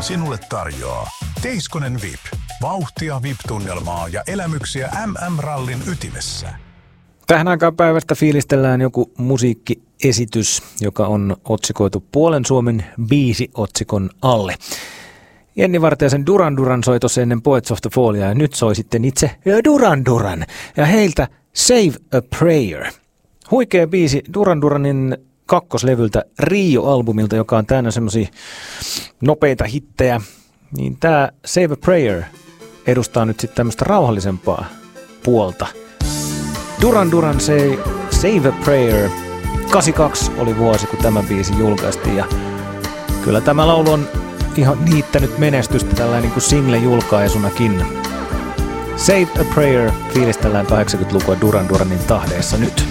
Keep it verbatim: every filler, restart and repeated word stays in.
sinulle tarjoaa Teiskonen V I P. Vauhtia, V I P-tunnelmaa ja elämyksiä M M-rallin ytimessä. Tähän aikaan päivästä fiilistellään joku musiikkiesitys, joka on otsikoitu Puolen Suomen biisi-otsikon alle. Jenni Vartiaisen Duran Duran soi tuossa ennen Poets of the Fallia ja nyt soi sitten itse Duran Duran ja heiltä Save a Prayer. Huikea biisi Duran Duranin kakkoslevyltä Rio-albumilta, joka on täynnä semmosia nopeita hittejä. Niin tää Save a Prayer edustaa nyt sitten tämmöistä rauhallisempaa puolta. Duran Duran say, Save a Prayer. kahdeksankymmentäkaksi oli vuosi, kun tämä biisi julkaistiin ja kyllä tämä laulu on ihan niittänyt menestystä tällainen niin kuin single-julkaisunakin. Save a Prayer fiilistellään kahdeksankymmentälukua Duran Duranin tahdeessa nyt.